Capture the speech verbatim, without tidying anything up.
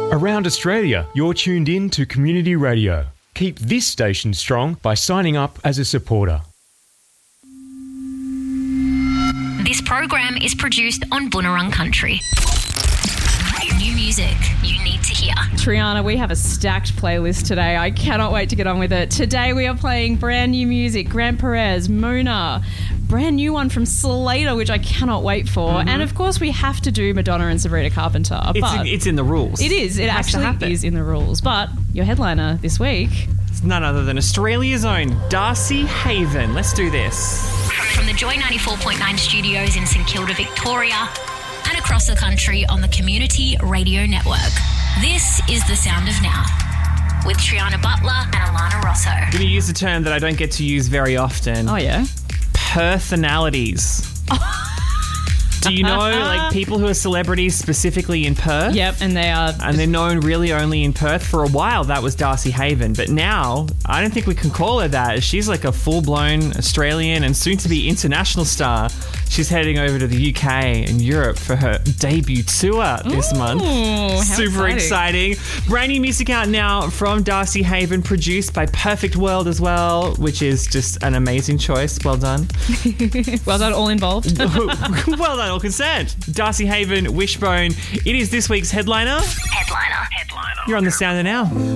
Around Australia, you're tuned in to Community Radio. Keep this station strong by signing up as a supporter. This program is produced on Boonwurrung Country. New music you need to hear. Triana, we have a stacked playlist today. I cannot wait to get on with it. Today we are playing brand new music. Grant Perez, Muna, brand new one from Slater, which I cannot wait for. Mm-hmm. And of course we have to do Madonna and Sabrina Carpenter. It's, but in, it's in the rules. It is. It, it actually is in the rules. But your headliner this week... It's none other than Australia's own Darcy Haven. Let's do this. From the Joy ninety-four point nine studios in St Kilda, Victoria, and across the country on the Community Radio Network. This is The Sound of Now with Triana Butler and Alana Rosso. I'm going to use a term that I don't get to use very often. Oh, yeah? Personalities. Do you know, like, people who are celebrities specifically in Perth? Yep, and they are... And they're known really only in Perth. For a while, that was Darcy Haven. But now, I don't think we can call her that. She's like a full-blown Australian and soon-to-be international star. She's heading over to the U K and Europe for her debut tour this Ooh, month. how Super exciting. exciting. Brand new music out now from Darcy Haven, produced by Perfect World as well, which is just an amazing choice. Well done. Well done, all involved. Well done, all concerned. Darcy Haven, Wishbone. It is this week's headliner. Headliner. Headliner. You're on The Sound of Now.